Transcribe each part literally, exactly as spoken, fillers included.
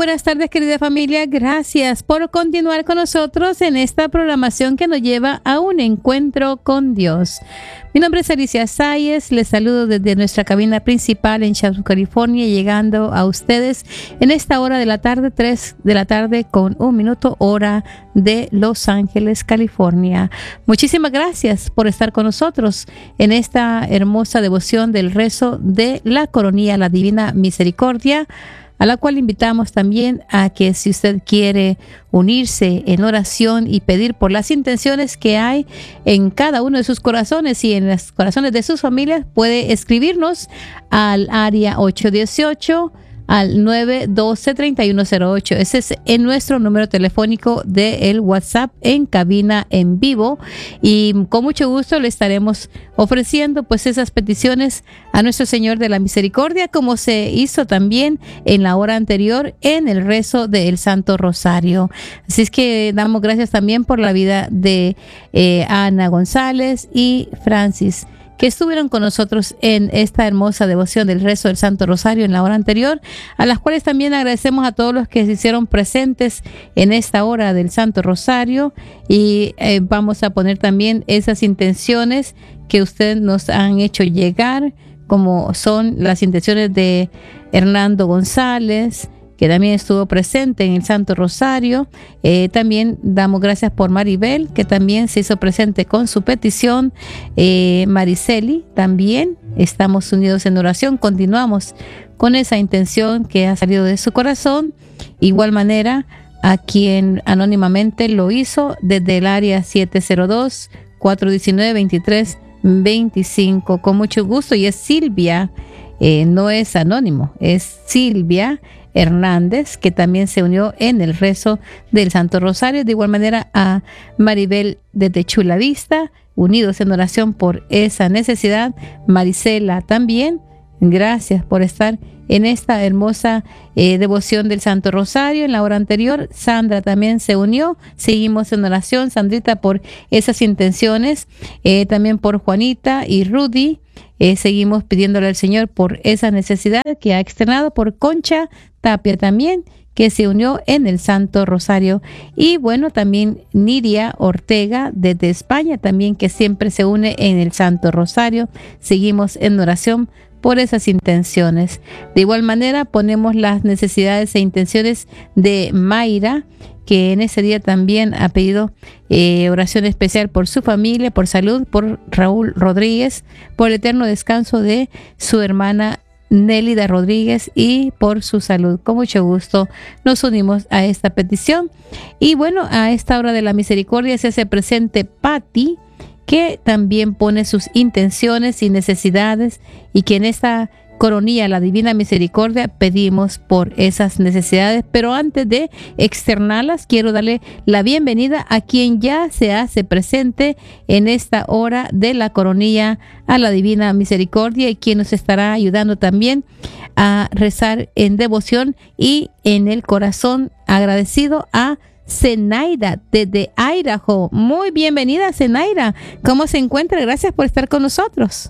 buenas tardes, querida familia. Gracias por continuar con nosotros en esta programación que nos lleva a un encuentro con Dios. Mi nombre es Alicia Sáez, les saludo desde nuestra cabina principal en Chatsworth, California, llegando a ustedes en esta hora de la tarde, tres de la tarde con un minuto, hora de Los Ángeles, California. Muchísimas gracias por estar con nosotros en esta hermosa devoción del rezo de la coronilla, la Divina Misericordia, a la cual invitamos también a que si usted quiere unirse en oración y pedir por las intenciones que hay en cada uno de sus corazones y en los corazones de sus familias, puede escribirnos al área ocho dieciocho al nueve uno dos, tres uno cero ocho. Ese es en nuestro número telefónico del WhatsApp en cabina en vivo, y con mucho gusto le estaremos ofreciendo pues esas peticiones a nuestro Señor de la Misericordia, como se hizo también en la hora anterior en el rezo del Santo Rosario. Así es que damos gracias también por la vida de eh, Ana González y Francis, que estuvieron con nosotros en esta hermosa devoción del rezo del Santo Rosario en la hora anterior, a las cuales también agradecemos a todos los que se hicieron presentes en esta hora del Santo Rosario, y eh, vamos a poner también esas intenciones que ustedes nos han hecho llegar, como son las intenciones de Hernando González, que también estuvo presente en el Santo Rosario. Eh, también damos gracias por Maribel, que también se hizo presente con su petición. Eh, Mariceli, también estamos unidos en oración, continuamos con esa intención que ha salido de su corazón. Igual manera, a quien anónimamente lo hizo desde el área siete cero dos, cuatro uno nueve, dos tres dos cinco, con mucho gusto, y es Silvia, eh, no es anónimo, es Silvia Hernández, que también se unió en el rezo del Santo Rosario. De igual manera a Maribel desde Chula Vista, unidos en oración por esa necesidad. Marisela también, gracias por estar en esta hermosa eh, devoción del Santo Rosario en la hora anterior. Sandra también se unió, seguimos en oración, Sandrita, por esas intenciones, eh, también por Juanita y Rudy. Eh, seguimos pidiéndole al Señor por esa necesidad que ha externado, por Concha Tapia también, que se unió en el Santo Rosario. Y bueno, también Nidia Ortega desde España, también, que siempre se une en el Santo Rosario. Seguimos en oración por esas intenciones. De igual manera, ponemos las necesidades e intenciones de Mayra, que en ese día también ha pedido eh, oración especial por su familia, por salud, por Raúl Rodríguez, por el eterno descanso de su hermana Nélida Rodríguez y por su salud. Con mucho gusto nos unimos a esta petición. Y bueno, a esta hora de la misericordia se hace presente Patti, que también pone sus intenciones y necesidades, y que en esta coronilla, la Divina Misericordia, pedimos por esas necesidades. Pero antes de externarlas, quiero darle la bienvenida a quien ya se hace presente en esta hora de la coronilla a la Divina Misericordia, y quien nos estará ayudando también a rezar en devoción y en el corazón agradecido, a Zenaida desde Idaho. Muy bienvenida, Zenaida. ¿Cómo se encuentra? Gracias por estar con nosotros.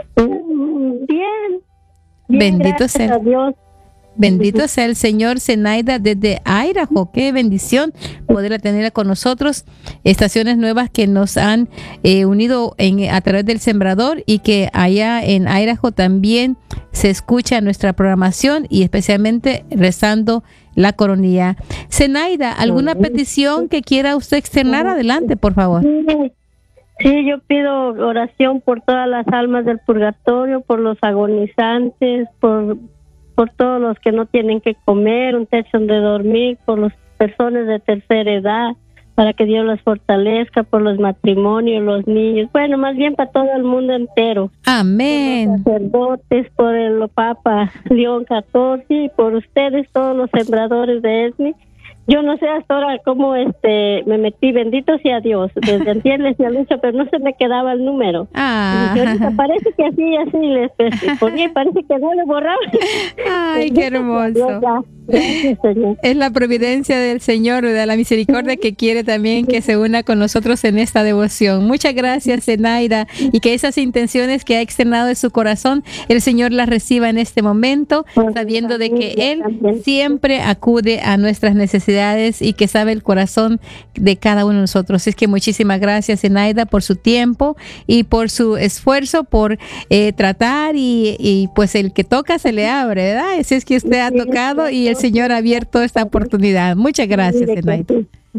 Bien. Bien, Bendito sea Dios. Bendito sea el Señor. Zenaida desde Idaho, qué bendición poderla tener con nosotros. Estaciones nuevas que nos han eh, unido en, a través del Sembrador, y que allá en Idaho también se escucha nuestra programación, y especialmente rezando la coronilla. Zenaida, ¿alguna petición que quiera usted externar? Adelante, por favor. Sí, yo pido oración por todas las almas del purgatorio, por los agonizantes, por, por todos los que no tienen que comer, un techo donde dormir, por las personas de tercera edad, para que Dios los fortalezca, por los matrimonios, los niños, bueno, más bien para todo el mundo entero. Amén. Por los sacerdotes, por el Papa León catorce, y por ustedes, todos los sembradores de ESMI. Yo no sé hasta ahora cómo este me metí, bendito sea Dios, desde antier les había dicho, pero no se me quedaba el número. Ah. Y ahorita parece que así, así les ponía, parece que no le borraba. Ay, qué hermoso. Dios, ya, Gracias, Señor. Es la providencia del Señor, de la misericordia, que quiere también que se una con nosotros en esta devoción. Muchas gracias, Zenaida, y que esas intenciones que ha externado de su corazón, el Señor las reciba en este momento, sabiendo de que Él siempre acude a nuestras necesidades y que sabe el corazón de cada uno de nosotros. Es que muchísimas gracias, Zenaida, por su tiempo y por su esfuerzo por eh, tratar y, y pues el que toca se le abre, ¿verdad? Así es que usted ha tocado y el Señor ha abierto esta oportunidad. Muchas gracias, Zenaida.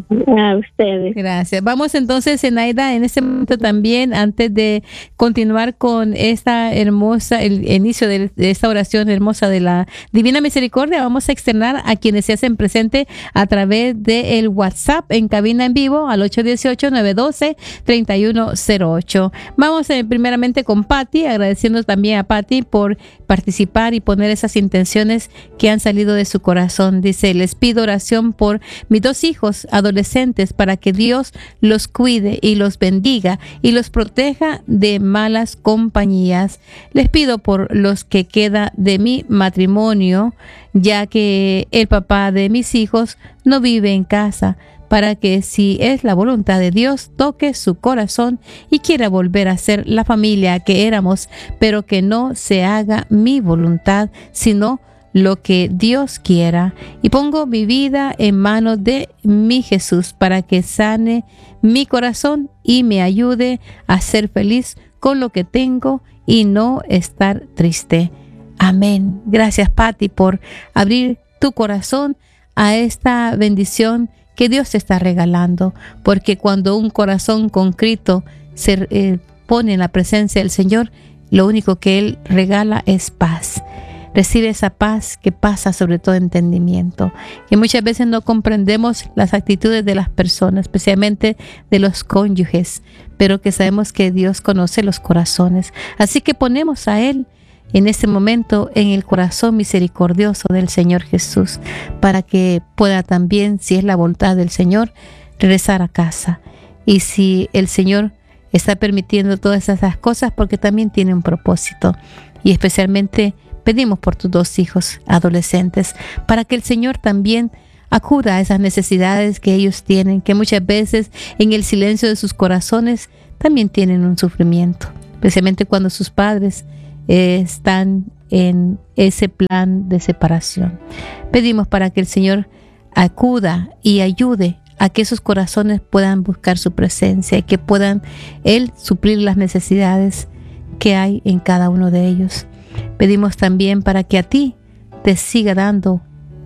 A ustedes. Gracias. Vamos entonces, Zenaida, en este momento también, antes de continuar con esta hermosa, el inicio de, de esta oración hermosa de la Divina Misericordia, vamos a externar a quienes se hacen presente a través del WhatsApp en cabina en vivo al ocho uno ocho, nueve uno dos, tres uno cero ocho. Vamos eh, primeramente con Patti, agradeciendo también a Patti por participar y poner esas intenciones que han salido de su corazón. Dice: les pido oración por mis dos hijos adolescentes para que Dios los cuide y los bendiga y los proteja de malas compañías. Les pido por los que queda de mi matrimonio, ya que el papá de mis hijos no vive en casa, para que, si es la voluntad de Dios, toque su corazón y quiera volver a ser la familia que éramos, pero que no se haga mi voluntad, sino lo que Dios quiera. Y pongo mi vida en manos de mi Jesús para que sane mi corazón y me ayude a ser feliz con lo que tengo y no estar triste. Amén. Gracias, Patti, por abrir tu corazón a esta bendición que Dios te está regalando, porque cuando un corazón contrito se eh, pone en la presencia del Señor, lo único que Él regala es paz. Recibe esa paz que pasa sobre todo entendimiento, que muchas veces no comprendemos las actitudes de las personas, especialmente de los cónyuges, pero que sabemos que Dios conoce los corazones. Así que ponemos a Él en este momento en el corazón misericordioso del Señor Jesús, para que pueda también, si es la voluntad del Señor, regresar a casa. Y si el Señor está permitiendo todas esas cosas, porque también tiene un propósito, y especialmente pedimos por tus dos hijos adolescentes, para que el Señor también acuda a esas necesidades que ellos tienen, que muchas veces en el silencio de sus corazones también tienen un sufrimiento, especialmente cuando sus padres eh, están en ese plan de separación. Pedimos para que el Señor acuda y ayude a que esos corazones puedan buscar su presencia y que puedan Él suplir las necesidades que hay en cada uno de ellos. Pedimos también para que a ti te siga dando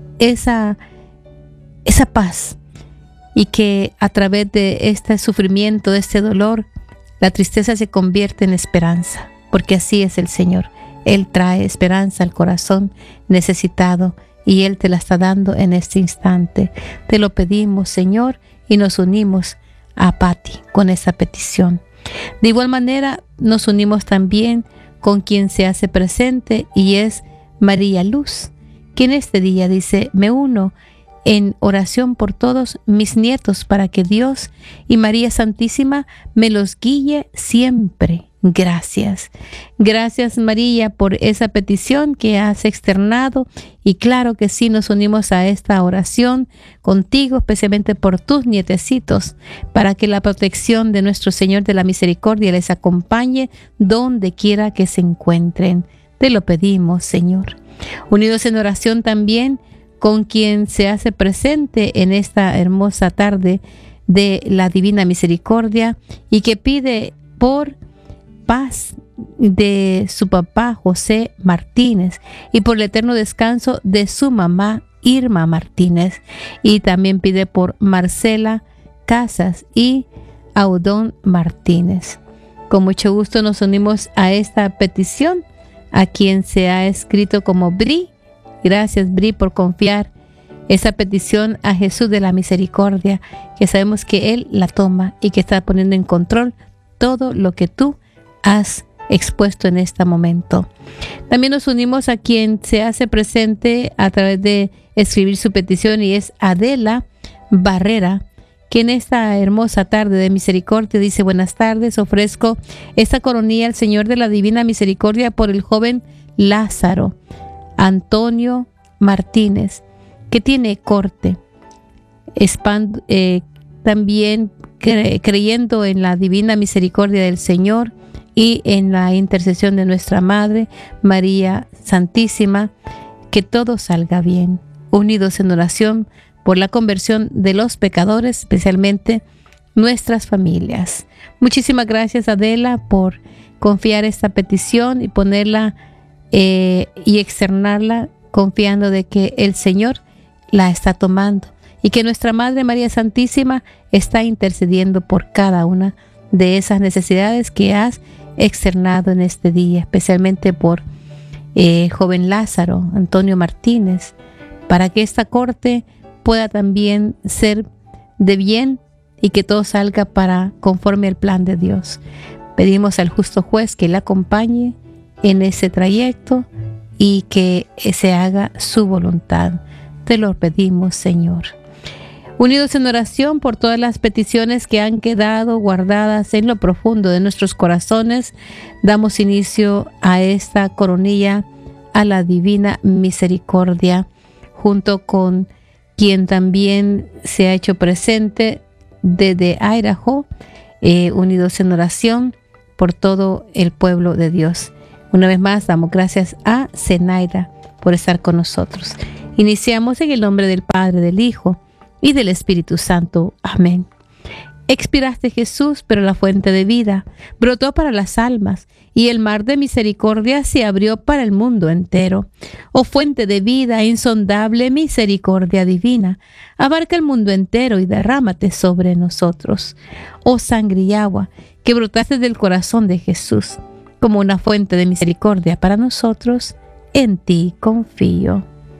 esa, esa paz, y que a través de este sufrimiento, de este dolor, la tristeza se convierte en esperanza, porque así es el Señor. Él trae esperanza al corazón necesitado y Él te la está dando en este instante. Te lo pedimos, Señor, y nos unimos a Patti con esa petición. De igual manera, nos unimos también con quien se hace presente, y es María Luz, quien este día dice: me uno en oración por todos mis nietos para que Dios y María Santísima me los guíe siempre. Gracias. Gracias, María, por esa petición que has externado, y claro que sí, nos unimos a esta oración contigo, especialmente por tus nietecitos, para que la protección de nuestro Señor de la Misericordia les acompañe donde quiera que se encuentren. Te lo pedimos, Señor. Unidos en oración también con quien se hace presente en esta hermosa tarde de la Divina Misericordia, y que pide por paz de su papá José Martínez y por el eterno descanso de su mamá Irma Martínez, y también pide por Marcela Casas y Audón Martínez. Con mucho gusto nos unimos a esta petición, a quien se ha escrito como Bri. Gracias, Bri, por confiar esa petición a Jesús de la Misericordia, que sabemos que Él la toma y que está poniendo en control todo lo que tú has expuesto en este momento. También nos unimos a quien se hace presente a través de escribir su petición, y es Adela Barrera, que en esta hermosa tarde de misericordia dice: buenas tardes, ofrezco esta coronilla al Señor de la Divina Misericordia por el joven Lázaro Antonio Martínez, que tiene corte, Expand, eh, también cre, creyendo en la divina misericordia del Señor y en la intercesión de nuestra Madre María Santísima, que todo salga bien, unidos en oración por la conversión de los pecadores, especialmente nuestras familias. Muchísimas gracias, Adela, por confiar esta petición y ponerla eh, y externarla, confiando de que el Señor la está tomando y que nuestra Madre María Santísima está intercediendo por cada una de esas necesidades que has externado en este día, especialmente por eh, joven Lázaro, Antonio Martínez, para que esta corte pueda también ser de bien y que todo salga para conforme al plan de Dios. Pedimos al justo juez que le acompañe en ese trayecto y que se haga su voluntad. Te lo pedimos, Señor. Unidos en oración por todas las peticiones que han quedado guardadas en lo profundo de nuestros corazones, damos inicio a esta coronilla a la divina misericordia, junto con quien también se ha hecho presente desde Idaho, eh, unidos en oración por todo el pueblo de Dios. Una vez más damos gracias a Zenaida por estar con nosotros. Iniciamos en el nombre del Padre, del Hijo y del Espíritu Santo. Amén. Expiraste, Jesús, pero la fuente de vida brotó para las almas y el mar de misericordia se abrió para el mundo entero. Oh fuente de vida, insondable misericordia divina, abarca el mundo entero y derrámate sobre nosotros. Oh sangre y agua que brotaste del corazón de Jesús, como una fuente de misericordia para nosotros, en ti confío.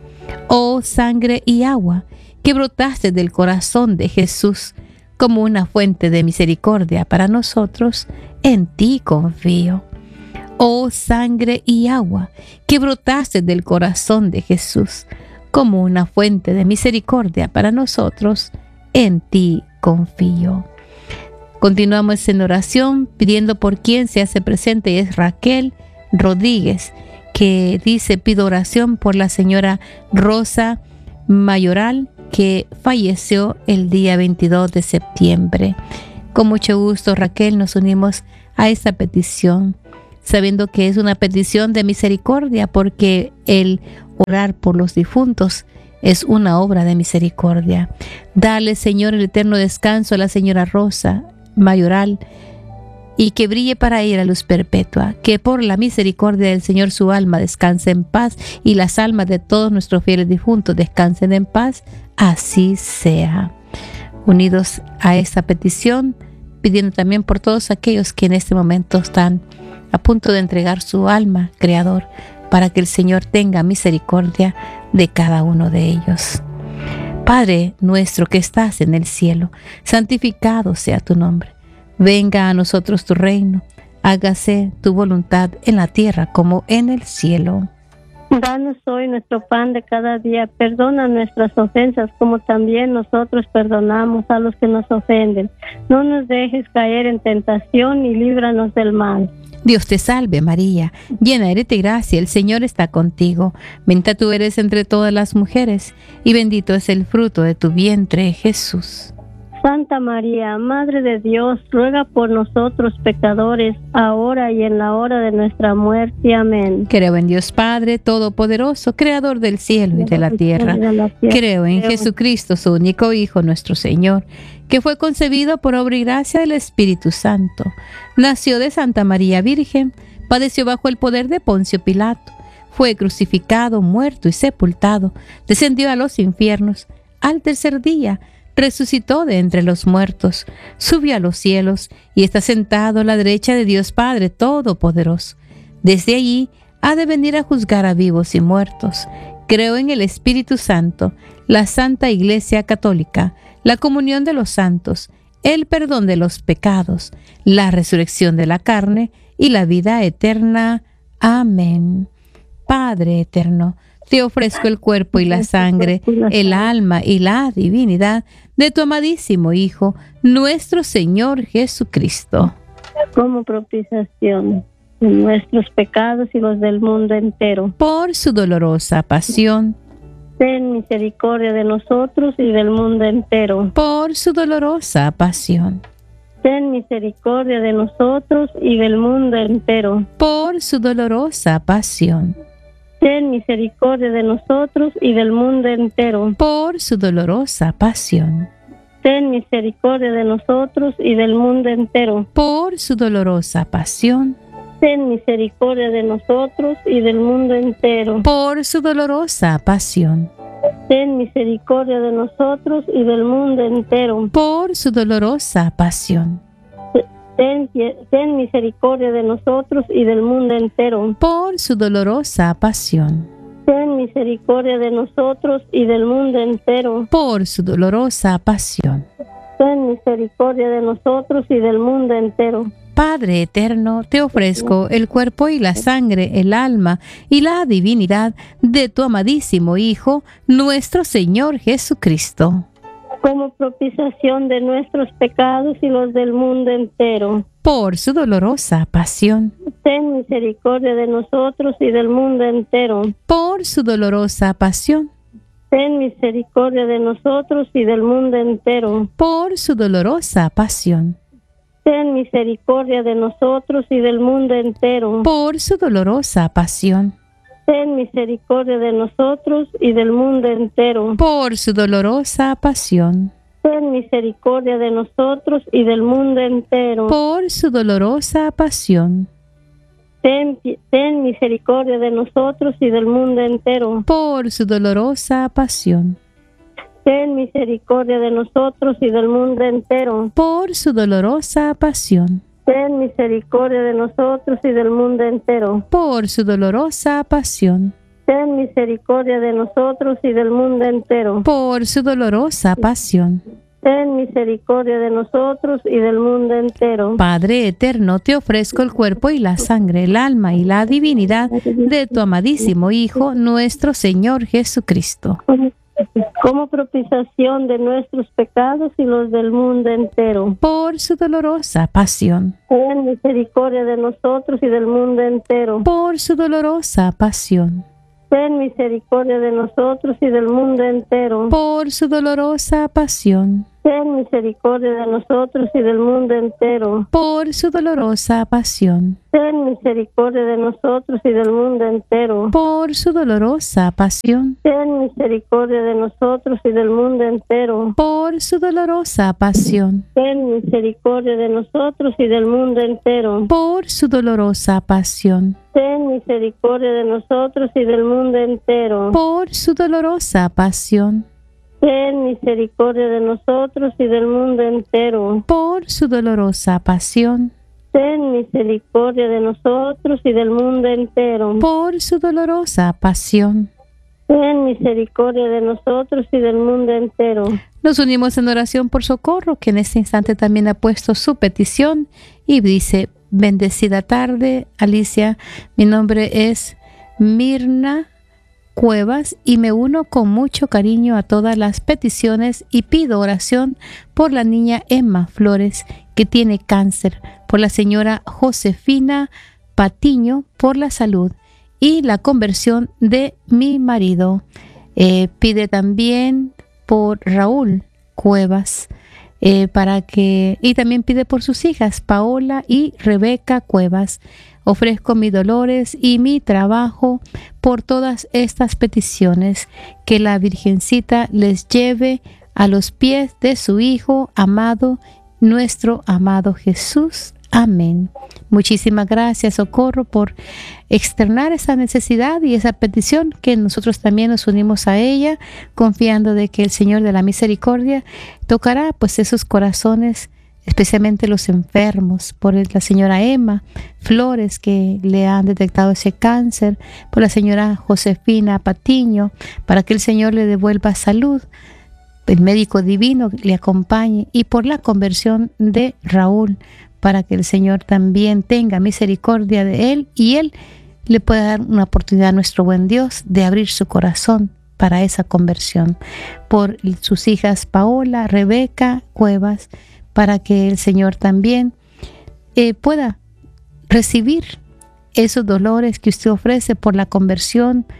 Oh sangre y agua que brotaste del corazón de Jesús, como una fuente de misericordia para nosotros, en ti confío. Oh sangre y agua que brotaste del corazón de Jesús, como una fuente de misericordia para nosotros, en ti confío. Continuamos en oración pidiendo por quien se hace presente, y es Raquel Rodríguez, que dice: pido oración por la señora Rosa Mayoral, que falleció el día veintidós de septiembre. Con mucho gusto, Raquel, nos unimos a esta petición, sabiendo que es una petición de misericordia, porque el orar por los difuntos es una obra de misericordia. Dale, Señor, el eterno descanso a la señora Rosa Mayoral, y que brille para ella la luz perpetua, que por la misericordia del Señor su alma descanse en paz y las almas de todos nuestros fieles difuntos descansen en paz. Así sea. Unidos a esta petición, pidiendo también por todos aquellos que en este momento están a punto de entregar su alma, Creador, para que el Señor tenga misericordia de cada uno de ellos. Padre nuestro que estás en el cielo, santificado sea tu nombre. Venga a nosotros tu reino, hágase tu voluntad en la tierra como en el cielo. Danos hoy nuestro pan de cada día, perdona nuestras ofensas como también nosotros perdonamos a los que nos ofenden. No nos dejes caer en tentación y líbranos del mal. Dios te salve María, llena eres de gracia, el Señor está contigo. Bendita tú eres entre todas las mujeres y bendito es el fruto de tu vientre, Jesús. Santa María, Madre de Dios, ruega por nosotros pecadores, ahora y en la hora de nuestra muerte. Amén. Creo en Dios Padre Todopoderoso, Creador del cielo y de la tierra. Creo en Jesucristo, su único Hijo, nuestro Señor, que fue concebido por obra y gracia del Espíritu Santo. Nació de Santa María Virgen, padeció bajo el poder de Poncio Pilato, fue crucificado, muerto y sepultado, descendió a los infiernos, al tercer día resucitó de entre los muertos, subió a los cielos y está sentado a la derecha de Dios Padre Todopoderoso. Desde allí ha de venir a juzgar a vivos y muertos. Creo en el Espíritu Santo, la Santa Iglesia Católica, la comunión de los santos, el perdón de los pecados, la resurrección de la carne y la vida eterna. Amén. Padre eterno, te ofrezco el cuerpo y la sangre, el alma y la divinidad de tu amadísimo Hijo, nuestro Señor Jesucristo, como propiciación de nuestros pecados y los del mundo entero. Por su dolorosa pasión, ten misericordia de nosotros y del mundo entero. Por su dolorosa pasión. Ten misericordia de nosotros y del mundo entero. Por su dolorosa pasión. Ten misericordia de nosotros y del mundo entero. Por su dolorosa pasión. Ten misericordia de nosotros y del mundo entero. Por su dolorosa pasión. Ten misericordia de nosotros y del mundo entero. Por su dolorosa pasión. Ten misericordia de nosotros y del mundo entero. Por su dolorosa pasión. Ten, ten misericordia de nosotros y del mundo entero. Por su dolorosa pasión. Ten misericordia de nosotros y del mundo entero. Por su dolorosa pasión. Ten misericordia de nosotros y del mundo entero. Padre eterno, te ofrezco el cuerpo y la sangre, el alma y la divinidad de tu amadísimo Hijo, nuestro Señor Jesucristo, como propiciación de nuestros pecados y los del mundo entero. Por su dolorosa pasión. Ten misericordia de nosotros y del mundo entero. Por su dolorosa pasión. Ten misericordia de nosotros y del mundo entero. Por su dolorosa pasión. Ten misericordia de nosotros y del mundo entero. Por su dolorosa pasión. Ten misericordia de nosotros y del mundo entero. Por su dolorosa pasión. Ten misericordia de nosotros y del mundo entero. Por su dolorosa pasión. Ten, ten misericordia de nosotros y del mundo entero. Por su dolorosa pasión. Ten misericordia de nosotros y del mundo entero. Por su dolorosa pasión. Ten misericordia de nosotros y del mundo entero. Por su dolorosa pasión. Ten misericordia de nosotros y del mundo entero. Por su dolorosa pasión. Ten misericordia de nosotros y del mundo entero. Padre eterno, te ofrezco el cuerpo y la sangre, el alma y la divinidad de tu amadísimo Hijo, nuestro Señor Jesucristo, como propiciación de nuestros pecados y los del mundo entero. Por su dolorosa pasión. Ten misericordia de nosotros y del mundo entero. Por su dolorosa pasión. Ten misericordia de nosotros y del mundo entero. Por su dolorosa pasión. Ten misericordia de nosotros y del mundo entero. Por su dolorosa pasión. Ten misericordia de nosotros y del mundo entero. Por su dolorosa pasión. Ten misericordia de nosotros y del mundo entero. Por su dolorosa pasión. Ten misericordia de nosotros y del mundo entero. Por su dolorosa pasión. Ten misericordia de nosotros y del mundo entero. Por su dolorosa pasión. Ten misericordia de nosotros y del mundo entero. Por su dolorosa pasión. Ten misericordia de nosotros y del mundo entero. Por su dolorosa pasión. Ten misericordia de nosotros y del mundo entero. Nos unimos en oración por Socorro, que en este instante también ha puesto su petición y dice: bendecida tarde, Alicia. Mi nombre es Mirna Cuevas y me uno con mucho cariño a todas las peticiones y pido oración por la niña Emma Flores, que tiene cáncer, por la señora Josefina Patiño, por la salud y la conversión de mi marido. Eh, pide también por Raúl Cuevas, eh, para que, y también pide por sus hijas Paola y Rebeca Cuevas. Ofrezco mis dolores y mi trabajo por todas estas peticiones, que la Virgencita les lleve a los pies de su Hijo amado, nuestro amado Jesús. Amén. Muchísimas gracias, Socorro, por externar esa necesidad y esa petición, que nosotros también nos unimos a ella, confiando de que el Señor de la Misericordia tocará pues esos corazones, especialmente los enfermos, por la señora Emma Flores, que le han detectado ese cáncer, por la señora Josefina Patiño, para que el Señor le devuelva salud, el médico divino le acompañe, y por la conversión de Raúl, para que el Señor también tenga misericordia de él y él le pueda dar una oportunidad a nuestro buen Dios de abrir su corazón para esa conversión. Por sus hijas Paola, Rebeca Cuevas, para que el Señor también eh, pueda recibir esos dolores que usted ofrece por la conversión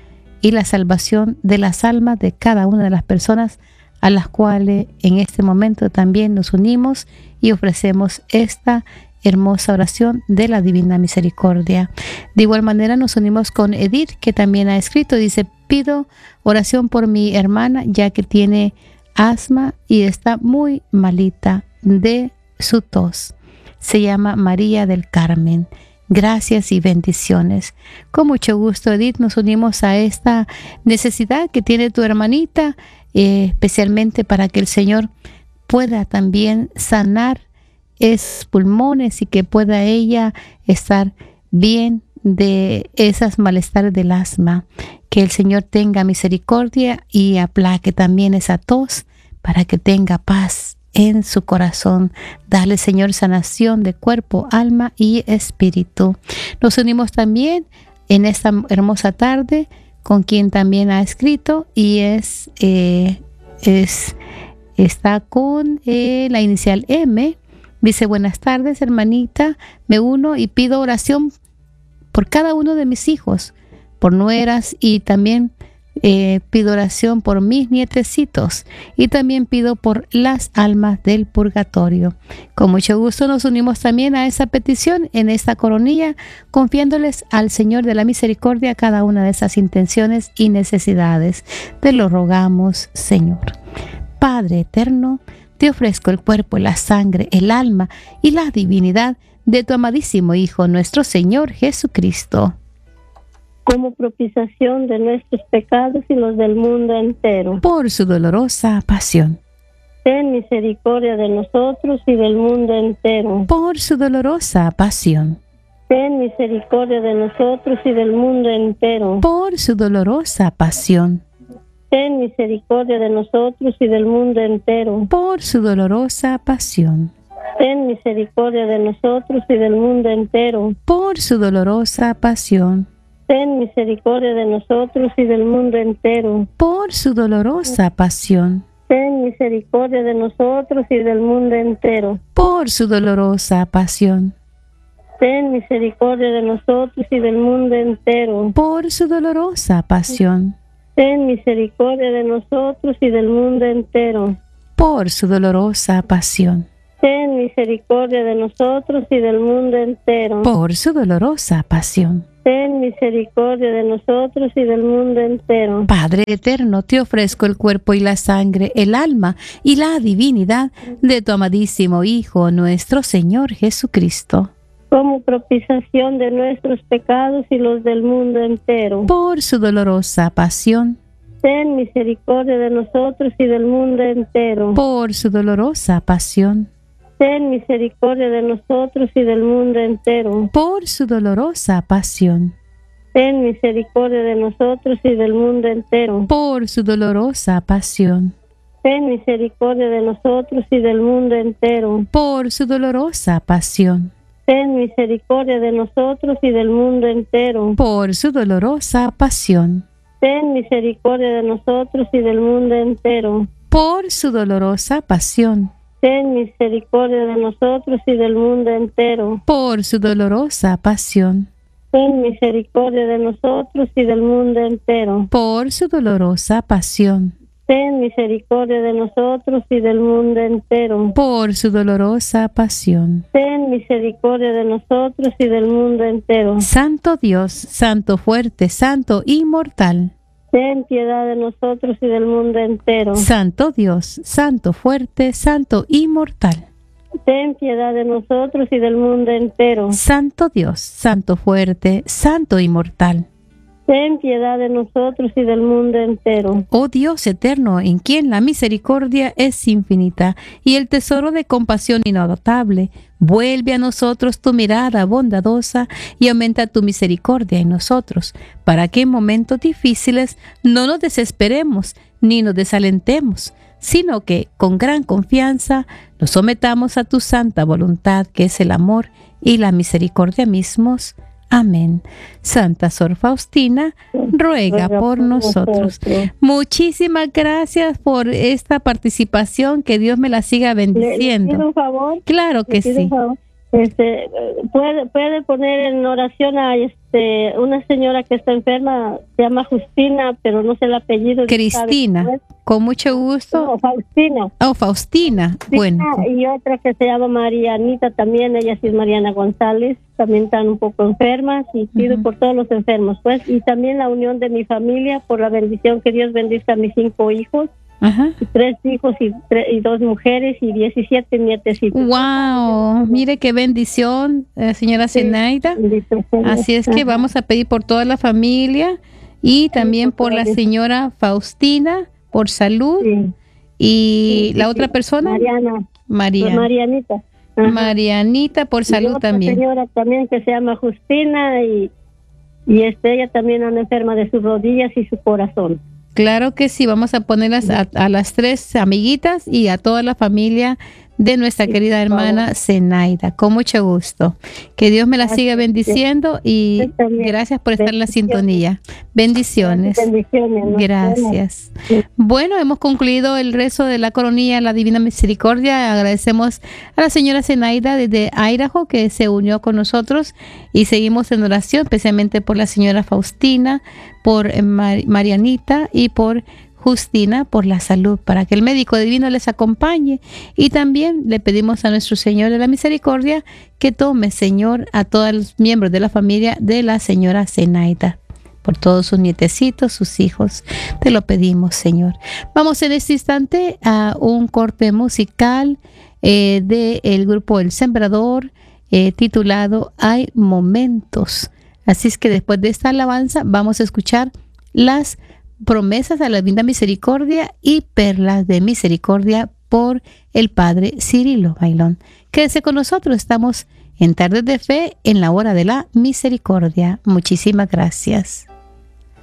y la salvación de las almas de cada una de las personas a las cuales en este momento también nos unimos y ofrecemos esta hermosa oración de la Divina Misericordia. De igual manera nos unimos con Edith, que también ha escrito, dice: pido oración por mi hermana, ya que tiene asma y está muy malita de su tos. Se llama María del Carmen. Gracias y bendiciones. Con mucho gusto, Edith, nos unimos a esta necesidad que tiene tu hermanita, eh, especialmente para que el Señor pueda también sanar esos pulmones y que pueda ella estar bien de esas malestares del asma. Que el Señor tenga misericordia y aplaque también esa tos para que tenga paz en su corazón. Dale, Señor, sanación de cuerpo, alma y espíritu. Nos unimos también en esta hermosa tarde con quien también ha escrito y es, eh, es está con eh, la inicial M. Dice: buenas tardes, hermanita, me uno y pido oración por cada uno de mis hijos, por nueras, y también Eh, pido oración por mis nietecitos y también pido por las almas del purgatorio. Con mucho gusto nos unimos también a esa petición en esta coronilla, confiándoles al Señor de la misericordia cada una de esas intenciones y necesidades. Te lo rogamos, Señor. Padre eterno, te ofrezco el cuerpo, la sangre, el alma y la divinidad de tu amadísimo Hijo, nuestro Señor Jesucristo, como propiciación de nuestros pecados y los del mundo entero. Por su dolorosa pasión. Ten misericordia de nosotros y del mundo entero. Por su dolorosa pasión. Ten misericordia de nosotros y del mundo entero. Por su dolorosa pasión. Ten misericordia de nosotros y del mundo entero. Por su dolorosa pasión. Ten misericordia de nosotros y del mundo entero. Por su dolorosa pasión. Ten misericordia de nosotros y del mundo entero. Por su dolorosa pasión. Ten misericordia de nosotros y del mundo entero. Por su dolorosa pasión. Ten misericordia de nosotros y del mundo entero. Por su dolorosa pasión. Ten misericordia de nosotros y del mundo entero. Por su dolorosa pasión. Ten misericordia de nosotros y del mundo entero. Por su dolorosa pasión. Ten misericordia de nosotros y del mundo entero. Padre eterno, te ofrezco el cuerpo y la sangre, el alma y la divinidad de tu amadísimo Hijo, nuestro Señor Jesucristo, como propiciación de nuestros pecados y los del mundo entero. Por su dolorosa pasión. Ten misericordia de nosotros y del mundo entero. Por su dolorosa pasión. Ten misericordia de nosotros y del mundo entero. Por su dolorosa pasión. Ten misericordia de nosotros y del mundo entero. Por su dolorosa pasión. Ten misericordia de nosotros y del mundo entero. Por su dolorosa pasión. Ten misericordia de nosotros y del mundo entero. Por su dolorosa pasión. Ten misericordia de nosotros y del mundo entero. Por su dolorosa pasión. Ten misericordia de nosotros y del mundo entero. Por su dolorosa pasión. Ten misericordia de nosotros y del mundo entero. Por su dolorosa pasión. Ten misericordia de nosotros y del mundo entero. Por su dolorosa pasión. Ten misericordia de nosotros y del mundo entero. Santo Dios, Santo fuerte, Santo inmortal. Ten piedad de nosotros y del mundo entero. Santo Dios, Santo fuerte, Santo inmortal. Ten piedad de nosotros y del mundo entero. Santo Dios, Santo fuerte, Santo inmortal. Ten piedad de nosotros y del mundo entero. Oh Dios eterno, en quien la misericordia es infinita y el tesoro de compasión inagotable, vuelve a nosotros tu mirada bondadosa y aumenta tu misericordia en nosotros, para que en momentos difíciles no nos desesperemos ni nos desalentemos, sino que con gran confianza nos sometamos a tu santa voluntad, que es el amor y la misericordia mismos. Amén. Santa Sor Faustina, ruega por nosotros. Muchísimas gracias por esta participación. Que Dios me la siga bendiciendo. ¿Le pido un favor? Claro que sí. Un favor. Este, puede, puede poner en oración a este una señora que está enferma, se llama Justina, pero no sé el apellido. Cristina, con mucho gusto. No, Faustina. Oh, Faustina, Sí, bueno. y otra que se llama Marianita también, ella sí es Mariana González, también están un poco enfermas y pido Ujú. por todos los enfermos, pues, y también la unión de mi familia, por la bendición que Dios bendiga a mis cinco hijos, Ajá. y tres hijos y, tre- y dos mujeres y diecisiete nietecitos. Wow, mire qué bendición, eh, señora Sí, Zenaida. bendito sea Dios. Así es que Ajá. vamos a pedir por toda la familia y también por por toda la la- señora Faustina, por salud. Sí, Y sí, la sí, otra sí. persona, María. María. Marianita. Ajá. Marianita, por Y salud otra también. señora también que se llama Justina y, y este, ella también anda enferma de sus rodillas y su corazón. Claro que sí, vamos a ponerlas a, a las tres amiguitas y a toda la familia de nuestra Sí, querida por favor. hermana Zenaida. Con mucho gusto. Que Dios me la Gracias. siga bendiciendo y Usted también. gracias por estar en la Bendiciones. sintonía. Bendiciones. Bendiciones. Nos Gracias. vemos. Bueno, hemos concluido el rezo de la coronilla, la Divina Misericordia. Agradecemos a la señora Zenaida desde Idaho que se unió con nosotros y seguimos en oración, especialmente por la señora Faustina, por eh, Mar- Marianita y por Justina, por la salud, para que el médico divino les acompañe. Y también le pedimos a nuestro Señor de la Misericordia que tome, Señor, a todos los miembros de la familia de la señora Zenaida, por todos sus nietecitos, sus hijos. Te lo pedimos, Señor. Vamos en este instante a un corte musical eh, del grupo El Sembrador, eh, titulado Hay Momentos. Así es que después de esta alabanza vamos a escuchar las promesas a la Divina Misericordia y perlas de misericordia por el Padre Cirilo Bailón. Quédese con nosotros, estamos en Tardes de Fe en la hora de la misericordia. Muchísimas gracias.